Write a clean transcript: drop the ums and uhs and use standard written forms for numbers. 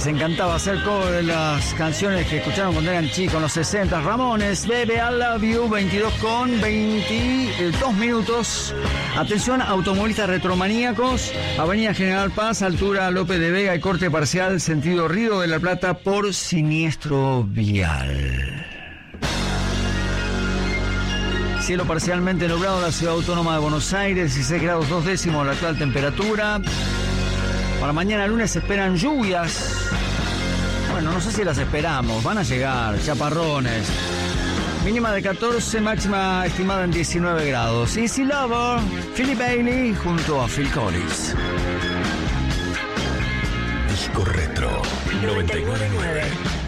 Les encantaba hacer cover de las canciones que escucharon cuando eran chicos en los 60. Ramones, Baby I Love You, 22:22 minutos. Atención, automovilistas retromaníacos. Avenida General Paz, altura López de Vega y corte parcial, sentido Río de la Plata por siniestro vial. Cielo parcialmente nublado en la ciudad autónoma de Buenos Aires, 16 grados 2 décimos la actual temperatura. Para mañana lunes se esperan lluvias. Bueno, no sé si las esperamos, van a llegar, chaparrones. Mínima de 14, máxima estimada en 19 grados. Easy Lover, Philip Bailey junto a Phil Collins. Disco Retro 99.9.